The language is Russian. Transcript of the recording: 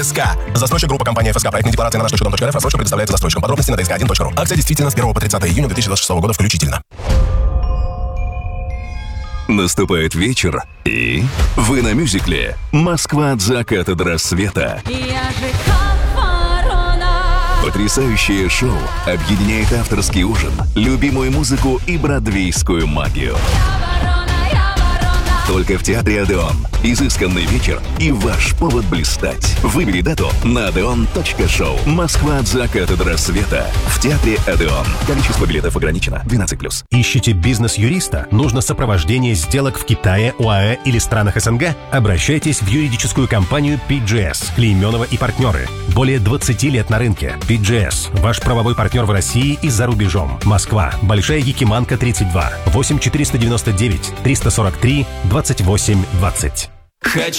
ДСК. Застройщик группа компания ФСК. Проектная декларация на наш.дом.рф. Рассрочка предоставляется застройщикам. Подробности на dsк1.ru. Акция действительно с 1 по 30 июня 2026 года включительно. Наступает вечер, и вы на мюзикле «Москва от заката до рассвета». Потрясающее шоу объединяет авторский ужин, любимую музыку и бродвейскую магию. Только в театре «Одеон». Изысканный вечер и ваш повод блистать. Выбери дату на odeon.show. Москва от заката до рассвета. В театре «Одеон». Количество билетов ограничено. 12+. Ищете бизнес-юриста? Нужно сопровождение сделок в Китае, ОАЭ или странах СНГ? Обращайтесь в юридическую компанию PGS, Клейменова и партнеры. Более 20 лет на рынке. PGS – ваш правовой партнер в России и за рубежом. Москва. Большая Якиманка, 32. 8 499 343 28 20. Хочу